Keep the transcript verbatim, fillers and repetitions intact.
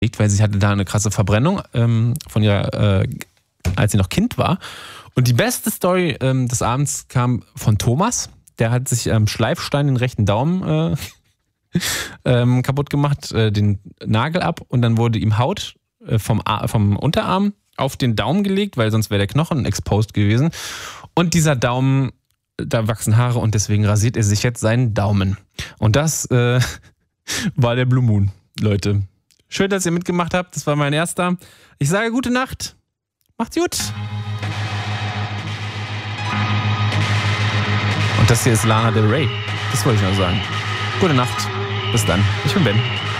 weil sie hatte da eine krasse Verbrennung ähm, von ihrer, äh, als sie noch Kind war. Und die beste Story ähm, des Abends kam von Thomas. Der hat sich am ähm, Schleifstein den rechten Daumen äh, ähm, kaputt gemacht, äh, den Nagel ab und dann wurde ihm Haut äh, vom, Ar- vom Unterarm auf den Daumen gelegt, weil sonst wäre der Knochen exposed gewesen. Und dieser Daumen, da wachsen Haare und deswegen rasiert er sich jetzt seinen Daumen. Und das äh, war der Blue Moon, Leute. Schön, dass ihr mitgemacht habt. Das war mein erster. Ich sage gute Nacht. Macht's gut. Und das hier ist Lana Del Rey. Das wollte ich noch sagen. Gute Nacht. Bis dann. Ich bin Ben.